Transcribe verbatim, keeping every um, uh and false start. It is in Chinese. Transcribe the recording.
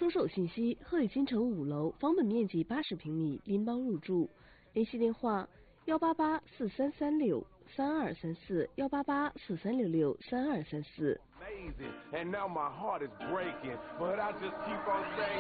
出售信息：鹤宇新城五楼，房本面积八十平米，拎包入住。联系电话：幺八八四三三六三二三四，幺八八四三六六三二三四。